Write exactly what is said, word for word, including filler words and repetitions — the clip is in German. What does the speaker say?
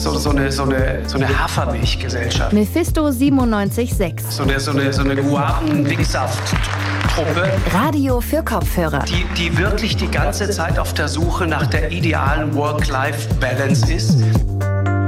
so, so eine, so eine, so eine Hafermilchgesellschaft. Mephisto siebenundneunzig Komma sechs. So eine, so eine, so eine Guaven-Wicksaft-Truppe. Radio für Kopfhörer. Die, die wirklich die ganze Zeit auf der Suche nach der idealen Work-Life-Balance ist.